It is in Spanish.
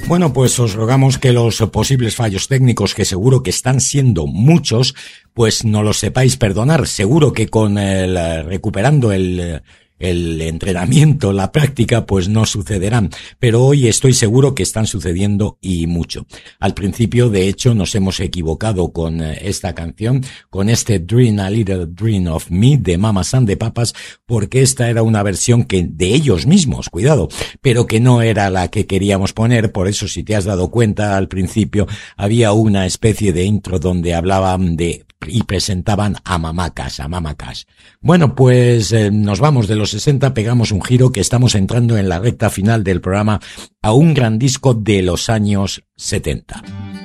Bueno, pues os rogamos que los posibles fallos técnicos, que seguro que están siendo muchos, pues no los sepáis perdonar. Seguro que con recuperando el entrenamiento, la práctica, pues no sucederán. Pero hoy estoy seguro que están sucediendo y mucho. Al principio, de hecho, nos hemos equivocado con esta canción, con este Dream a Little Dream of Me de Mamas and the Papas, porque esta era una versión que de ellos mismos, cuidado, pero que no era la que queríamos poner. Por eso, si te has dado cuenta, al principio había una especie de intro donde hablaban y presentaban a Mama Cash. Bueno, pues nos vamos de los 60, pegamos un giro, que estamos entrando en la recta final del programa, a un gran disco de los años 70.